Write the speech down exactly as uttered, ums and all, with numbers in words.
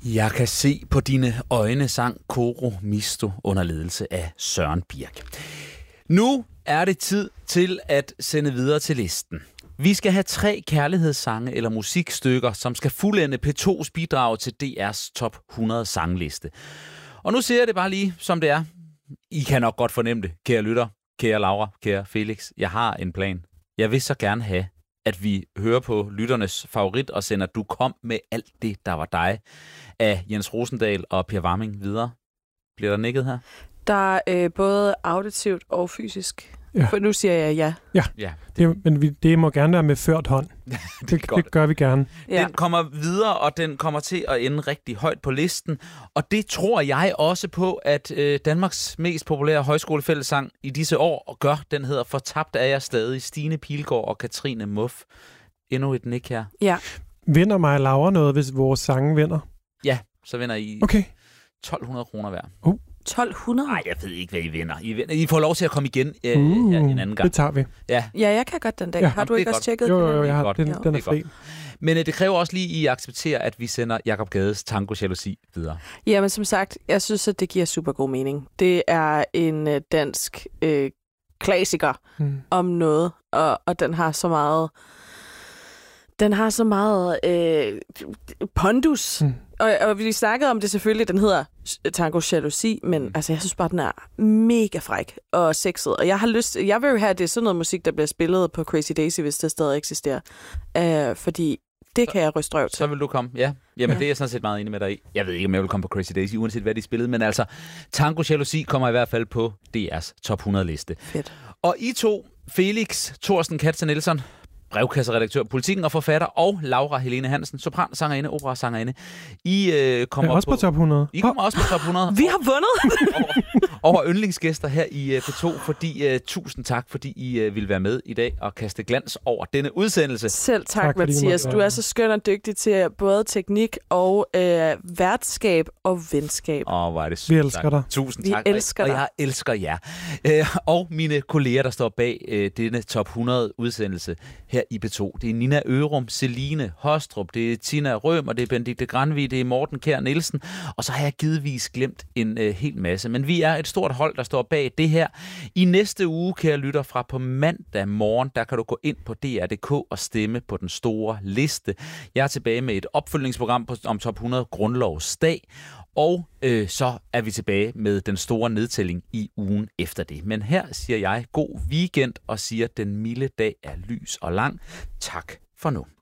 Jeg kan se på dine øjne, sang Koro Misto under ledelse af Søren Birk. Nu er det tid til at sende videre til listen. Vi skal have tre kærlighedssange eller musikstykker, som skal fuldende P to's bidrag til D R's top hundrede sangliste. Og nu siger jeg det bare lige, som det er. I kan nok godt fornemme det, kære lytter, kære Laura, kære Felix. Jeg har en plan. Jeg vil så gerne have, at vi hører på lytternes favorit og sender Du kom med alt det, der var dig, af Jens Rosendal og Per Warming videre. Bliver der nikket her? Der er øh, både auditivt og fysisk. Ja. For nu siger jeg ja. Ja, ja. Det, men vi, det må gerne være med ført hånd. det, det, det gør vi gerne. Ja. Den kommer videre, og den kommer til at ende rigtig højt på listen. Og det tror jeg også på, at øh, Danmarks mest populære højskolefællessang i disse år gør. Den hedder Fortabt er jeg stadig. Stine Pilgaard og Katrine Muff. Endnu et nik her. Ja. Vinder mig og Laura noget, hvis vores sange vinder? Ja, så vinder I okay. tolv hundrede kroner hver. Uh. tolv hundrede? Nej, jeg ved ikke, hvad I vinder. I, vinder. I får lov til at komme igen øh, uh, ja, en anden gang. Det tager vi. Ja, ja jeg kan godt den dag. Ja. Har du ikke også godt. tjekket jo, den? Jo, jo, jeg har, den, den, den er, er fri. Godt. Men øh, det kræver også lige, at I accepterer, at vi sender Jakob Gades Tango Jalousi videre. Ja, men som sagt, jeg synes, at det giver super god mening. Det er en øh, dansk øh, klassiker hmm. om noget, og, og den har så meget... Den har så meget øh, pondus. Hmm. Og, og vi snakkede om det selvfølgelig, den hedder Tango Jalousi, men mm. altså, jeg synes bare, den er mega fræk og sexet. Og jeg har lyst, jeg vil jo have, at det er sådan noget musik, der bliver spillet på Crazy Daisy, hvis det stadig eksisterer. Uh, fordi det så, kan jeg ryste røv til. Så vil du komme, ja. Jamen, ja. Det er jeg sådan set meget enig med dig i. Jeg ved ikke, om jeg vil komme på Crazy Daisy, uanset hvad de spillede, men altså, Tango Jalousi kommer i hvert fald på D R's top hundrede liste. Fedt. Og I to, Felix Thorsten Katze Nielsen, brevkasseredaktør, Politikken og forfatter, og Laura Helene Hansen, sopran-sangerinde, opera-sangerinde. I øh, kommer ja, også på, på top hundrede. I kommer oh. også på top hundrede. Vi har vundet! over, over yndlingsgæster her i uh, P to, fordi uh, tusind tak, fordi I uh, ville være med i dag og kaste glans over denne udsendelse. Selv tak, tak Mathias. Du er så skøn og dygtig til både teknik og øh, værtskab og venskab. Åh, oh, hvor er det super. Vi elsker dig. Tusind Vi tak. elsker dig. Og jeg elsker jer. Uh, og mine kolleger, der står bag uh, denne top hundrede udsendelse her i P to. Det er Nina Ørum, Celine Hostrup, det er Tina Røm, og det er Benedikte Granvig, det er Morten Kjær Nielsen, og så har jeg givetvis glemt en øh, hel masse. Men vi er et stort hold, der står bag det her. I næste uge, kære lytter, fra på mandag morgen, der kan du gå ind på D R punktum D K og stemme på den store liste. Jeg er tilbage med et opfølgningsprogram på, om top hundrede grundlovsdag, og øh, så er vi tilbage med den store nedtælling i ugen efter det. Men her siger jeg god weekend og siger, at den milde dag er lys og lang. Tak for nu.